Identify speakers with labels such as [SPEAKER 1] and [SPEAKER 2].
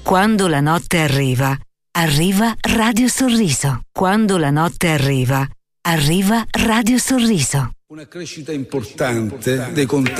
[SPEAKER 1] Quando la notte arriva, arriva Radio Sorriso. Quando la notte arriva, arriva Radio Sorriso.
[SPEAKER 2] Una crescita importante dei contagi.